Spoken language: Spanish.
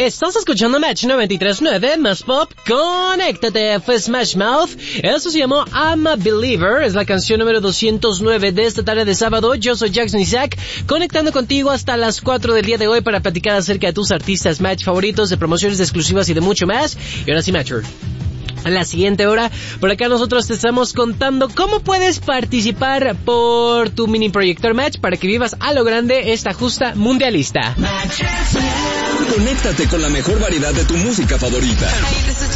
Estás escuchando Match 93.9, más pop, conéctate, fue Smash Mouth. Eso se llamó I'm a Believer, es la canción número 209 de esta tarde de sábado. Yo soy Jackson Isaac, conectando contigo hasta las 4 del día de hoy para platicar acerca de tus artistas Match favoritos, de promociones exclusivas y de mucho más. Y ahora sí, Matcher. En la siguiente hora, por acá nosotros te estamos contando cómo puedes participar por tu mini proyector Match para que vivas a lo grande esta justa mundialista. Conéctate con la mejor variedad de tu música favorita.